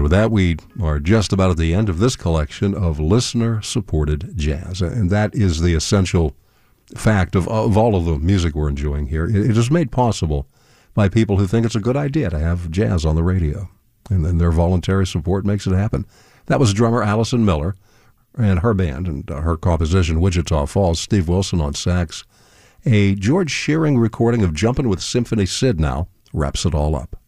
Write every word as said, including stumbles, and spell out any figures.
with that, we are just about at the end of this collection of listener-supported jazz. And that is the essential fact of, of all of the music we're enjoying here. It, it is made possible by people who think it's a good idea to have jazz on the radio. And then their voluntary support makes it happen. That was drummer Allison Miller and her band and uh, her composition, Wichita Falls. Steve Wilson on sax. A George Shearing recording of Jumpin' with Symphony Sid now wraps it all up.